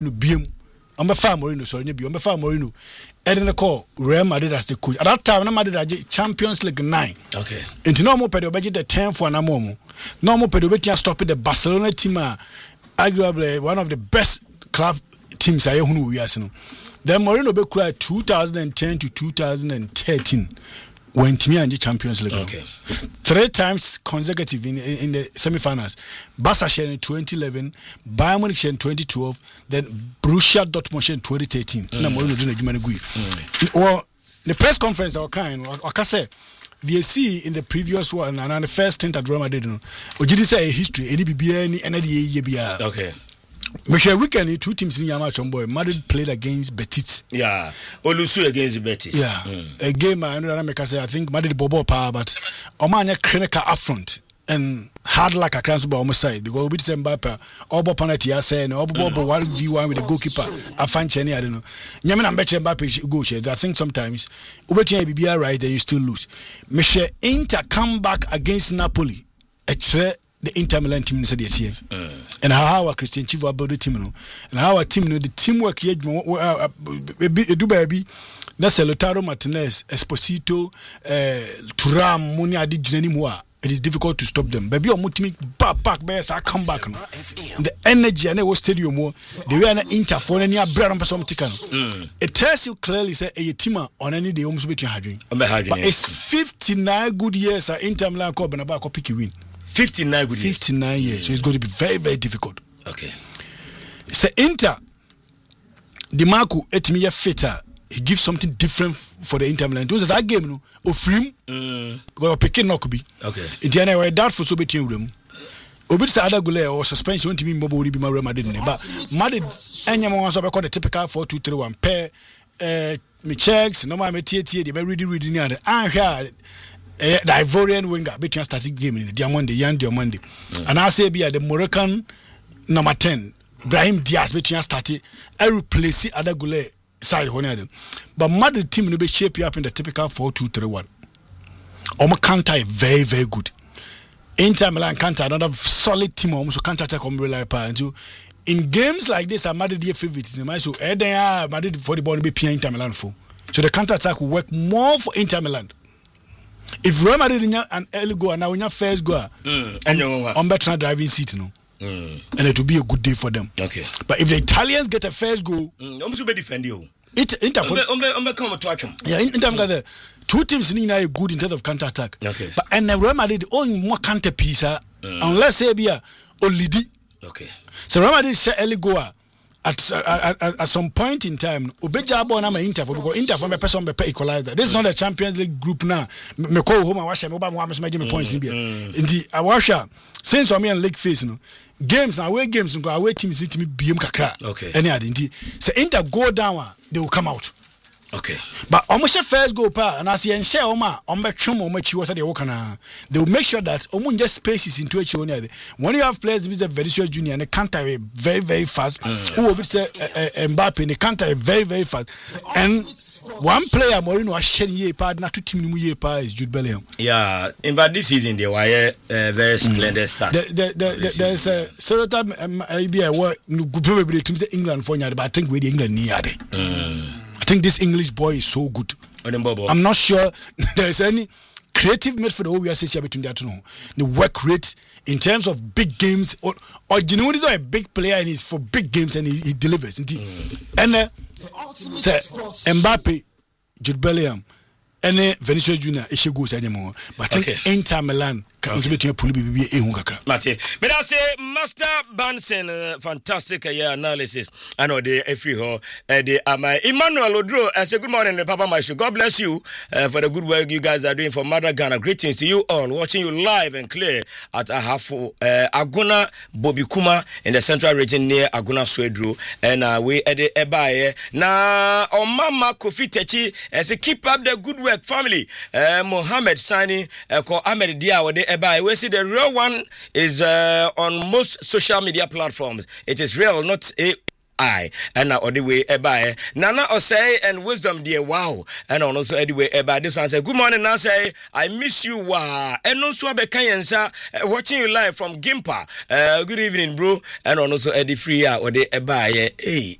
biem. I'm a fan Mourinho, sorry, I'm a fan Mourinho. Edin call Real Madrid as the coach. At that time, Madrid had Champions League 9. Okay. Into normal pedo budget the 10 for an amomo. Normal pedo budget stop the Barcelona team, arguably one of the best club teams I know we are seeing. Then Mourinho be cried 2010 to 2013 when Timmy and the Champions League. Okay. 3 times consecutive in the semi-finals. Barca in 2011, Bayern Munich in 2012, then Borussia Dortmund in 2013. Na Mourinho doing a German gui. Well, the press conference that kind, I say, they see in the previous one and the first stint at Real Madrid. Or did you say a history? Any BBN, any year. Okay. Michelle weekend, 2 teams in Yamaha boy. Madrid played against Betis. Yeah. Olusu against Betis. Yeah. A game I think Madrid bobo power, but Omania Krenica up front and hard like a crans by almost side because we send Mbappe, Obo penalty I say, and Obo 1v1 with the goalkeeper. I find Cheney, I don't know. Yaman and Betcha Mbappe go share. I think sometimes Ubetia be right, then you still lose. Michelle Inter come back against Napoli. The Inter Milan team said it here. And how our Christian Chief about the team, and how our team, the teamwork here, do baby. That's Lautaro Martinez, Esposito, Thuram, Munia, Dinimua. It is difficult to stop them. Baby, I'm going back, bears, I come back. The energy and the stadium, they were an Inter for any brand of some ticket. It tells you clearly, say, a team on any day, almost between Hadrin. But it's 59 good years at Inter Milan Cup and about picky win. 59 good years. 59 years. So it's going to be very, very difficult. Okay. So Inter, Di Marco, etimi fitter. He gives something different for the Inter Milan. Those that game, no, of him, or picking not could be. Okay. Indiana were doubtful so between them. Obit other goal or suspension to be mobile be my Madrid. But Madrid, any one was called the typical 4-2-3-1 pair. Me checks, no my TT, they were reading near the the Ivorian winger between starting game in the Diamond. And I say be the Moroccan number 10, Brahim Diaz between starting. I replace other goal side Honeyden. But Madrid team will be shape you up in the typical 4-2-3-1. Oma counter is very, very good. Inter Milan counter another solid team almost counter attack on reliable into. In games like this, are Madrid favorites. So Madrid for the ball be P Inter Milan for. So the counter attack will work more for Inter Milan. If Real Madrid an early goal and now when your first goal, on better driving seat, no, and it will be a good day for them. Okay, but if the Italians get a first goal, almost be defend you. Inter come to action. Yeah, Inter the 2 teams in are good in terms of counter attack. Okay, but and Real Madrid only more counter piece, unless say be a Olidi. Okay, so Real Madrid say early goal. At some point in time, Ubeja born am Inter because Inter from a person be equalizer. This is not a Champions League group now. Me call home and wash me over me make points in there. Indeed, I wash since I'm in league phase, no games and away games and away teams to me BM kakra. Okay. Any other indeed. So Inter go down, they will come out. Okay. But almost first go pa and as you share Oma on back chum on which you they will make sure that Omun just spaces into each other. When you have players with a very short junior and they counter very, very fast, who will be say Mbappe, they counter very, very fast. And one player Mourinho was sharing ye part, not 2 team ye part is Jude Bellingham. Yeah, in but this season they were very splendid start. There's a sort of maybe a work probably to England for but I think with England near I think this English boy is so good. I'm not sure there's any creative midfield who we are saying between that two. The work rate in terms of big games or genuinely is a big player and he's for big games and he delivers. And Mbappe, Jude Bellingham, and Vinicius Junior, it should go anymore. But I think Inter Milan can between a pulley be a hunger. Mate, but I say Master Bansen, fantastic analysis. I know the Emmanuel Odro. I say good morning, Papa Maishu. God bless you for the good work you guys are doing for Mother Ghana. Greetings to you all, watching you live and clear at Ahafo Aguna Bobikuma in the central region near Aguna Swedru. And we at the Ebaye. Now, Mama Kofi Techi, as a keep up the good work, family. Mohammed Sani, called Ahmed Dia. We see the real one is on most social media platforms. It is real, not a I and all the way by Nana Osei and Wisdom dear wow and also anyway by this one say good morning now say I miss you wow and also Abekayensa watching you live from Gimpa good evening bro and also Eddie Free or the by hey